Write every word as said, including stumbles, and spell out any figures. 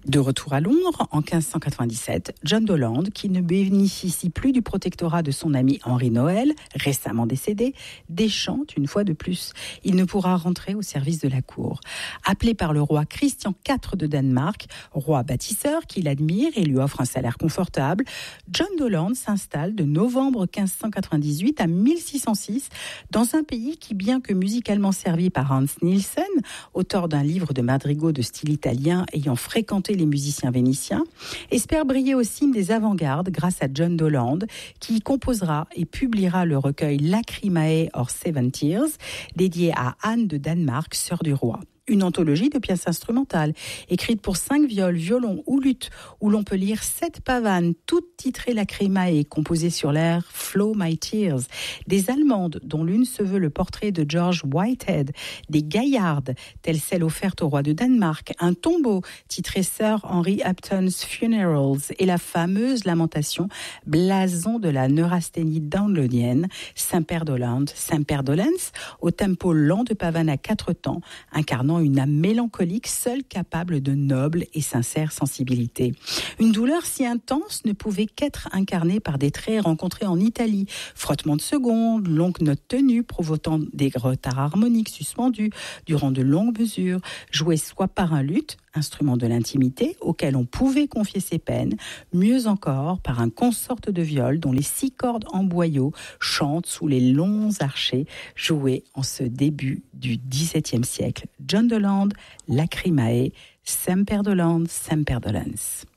De retour à Londres, en quinze cent quatre-vingt-dix-sept, John Doland, qui ne bénéficie plus du protectorat de son ami Henri Noël, récemment décédé, déchante une fois de plus. Il ne pourra rentrer au service de la cour. Appelé par le roi Christian quatre de Danemark, roi bâtisseur qui l'admire et lui offre un salaire confortable, John Doland s'installe de novembre quinze cent quatre-vingt-dix-huit à mille six cent six dans un pays qui, bien que musicalement servi par Hans Nielsen, auteur d'un livre de madrigaux de style italien ayant fréquenté les musiciens vénitiens, espère briller au cime des avant-gardes grâce à John Doland, qui composera et publiera le recueil Lacrimae or Seven Tears, dédié à Anne de Danemark, sœur du roi. Une anthologie de pièces instrumentales, écrite pour cinq viols, violons ou luth, où l'on peut lire sept pavanes, toutes titrées Lacrimae, composées sur l'air Flow My Tears, des allemandes, dont l'une se veut le portrait de George Whitehead, des gaillardes, telles celles offertes au roi de Danemark, un tombeau, titré Sir Henry Upton's Funerals, et la fameuse lamentation, blason de la neurasthénie downloadienne, Saint-Père Doland, Saint-Père Dolens, au tempo lent de pavane à quatre temps, incarnant une âme mélancolique, seule capable de noble et sincère sensibilité. Une douleur si intense ne pouvait qu'être incarnée par des traits rencontrés en Italie. Frottement de secondes, longues notes tenues, provoquant des retards harmoniques suspendus durant de longues mesures, joués soit par un luth, instrument de l'intimité, auquel on pouvait confier ses peines, mieux encore par un consorte de viol dont les six cordes en boyau chantent sous les longs archets, joués en ce début du dix-septième siècle. John Doland, Lacrimae, Saint-Père Doland, Saint-Père Dolens.